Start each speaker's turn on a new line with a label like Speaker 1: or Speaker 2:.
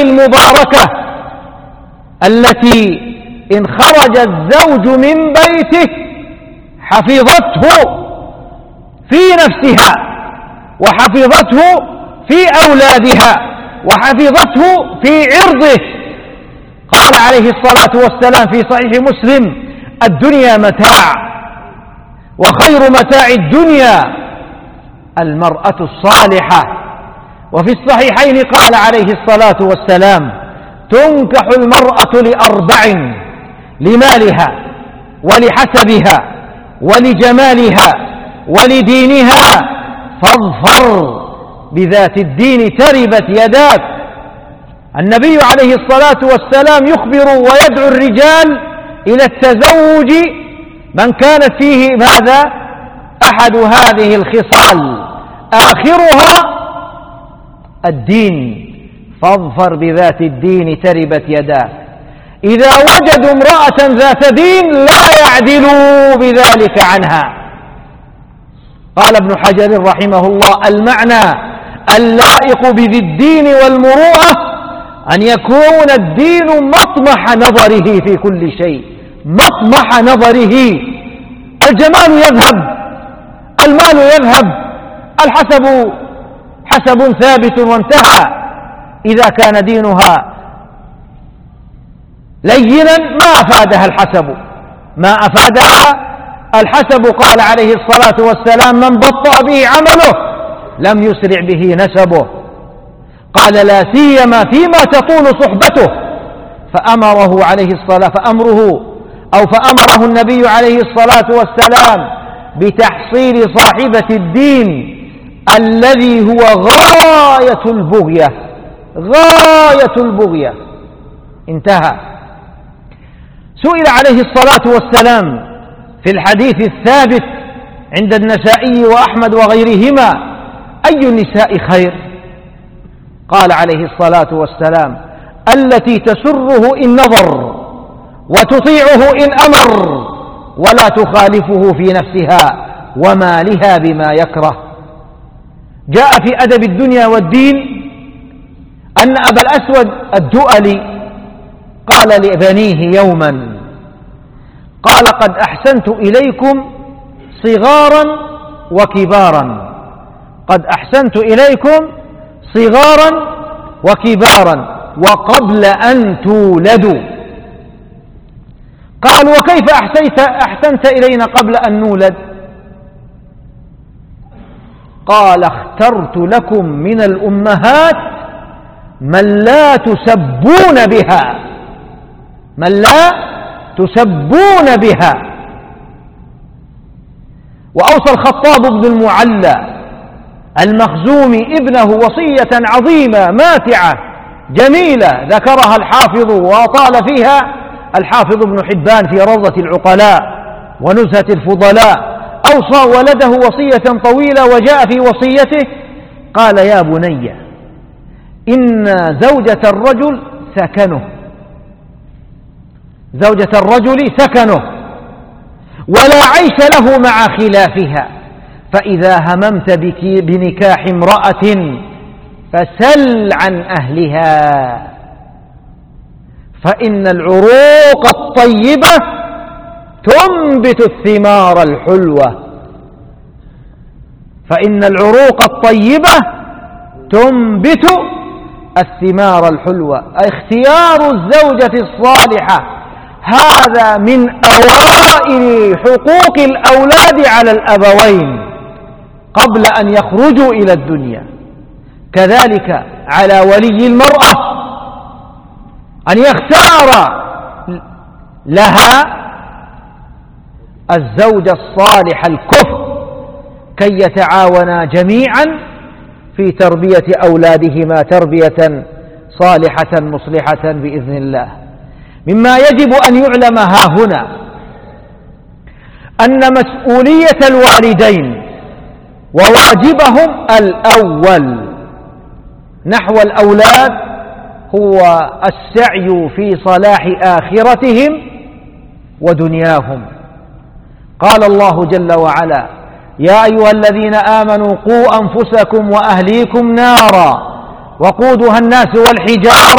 Speaker 1: المباركة التي إن خرج الزوج من بيته حفظته في نفسها وحفظته في أولادها وحفظته في عرضه. قال عليه الصلاة والسلام في صحيح مسلم: الدنيا متاع، وخير متاع الدنيا المرأة الصالحة. وفي الصحيحين قال عليه الصلاة والسلام: تنكح المرأة لأربع: لمالها ولحسبها ولجمالها ولدينها، فاظفر بذات الدين تربت يداك. النبي عليه الصلاة والسلام يخبر ويدعو الرجال إلى التزوج من كانت فيه ماذا؟ أحد هذه الخصال، آخرها الدين، فاظفر بذات الدين تربت يداك. إذا وجدوا امرأة ذات دين لا يعدلوا بذلك عنها. قال ابن حجر رحمه الله: المعنى اللائق بذي الدين والمروءة أن يكون الدين مطمح نظره في كل شيء، مطمح نظره. الجمال يذهب، المال يذهب، الحسب حسب ثابت وانتهى. إذا كان دينها لينا ما أفادها الحسب، ما أفادها الحسب. قال عليه الصلاة والسلام: من بطأ به عمله لم يسرع به نسبه. قال: لا سيما فيما تطول صحبته. فأمره عليه الصلاة فأمره النبي عليه الصلاة والسلام بتحصيل صاحبة الدين الذي هو غاية البغية، غاية البغية. انتهى. سئل عليه الصلاة والسلام في الحديث الثابت عند النسائي وأحمد وغيرهما: أي النساء خير؟ قال عليه الصلاة والسلام: التي تسره إن نظر وتطيعه إن أمر ولا تخالفه في نفسها ومالها بما يكره. جاء في أدب الدنيا والدين أن أبا الأسود الدؤلي قال لبنيه يوما: قال: قد أحسنت إليكم صغارا وكبارا، قد أحسنت إليكم صغارا وكبارا وقبل أن تولدوا. قال: وكيف أحسنت إلينا قبل أن نولد؟ قال: اخترت لكم من الأمهات من لا تسبون بها، من لا تسبون بها. وأوصى الخطاب بن المعلى المخزومي ابنه وصية عظيمة ماتعة جميلة ذكرها الحافظ وأطال فيها الحافظ ابن حبان في روضة العقلاء ونزهة الفضلاء. أوصى ولده وصية طويلة، وجاء في وصيته قال: يا بني، إن زوجة الرجل سكنه، زوجة الرجل سكنه، ولا عيش له مع خلافها، فإذا هممت بنكاح امرأة فسل عن أهلها، فإن العروق الطيبة تنبت الثمار الحلوة، فإن العروق الطيبة تنبت الثمار الحلوة. اختيار الزوجة الصالحة هذا من أوائل حقوق الأولاد على الأبوين قبل أن يخرجوا إلى الدنيا. كذلك على ولي المرأة أن يختار لها الزوج الصالح الكفء كي يتعاونا جميعا في تربية أولادهما تربية صالحة مصلحة بإذن الله. مما يجب أن يعلم هاهنا أن مسؤولية الوالدين وواجبهم الأول نحو الأولاد هو السعي في صلاح آخرتهم ودنياهم. قال الله جل وعلا: يا أيها الذين آمنوا قوا أنفسكم وأهليكم نارا وقودها الناس والحجارة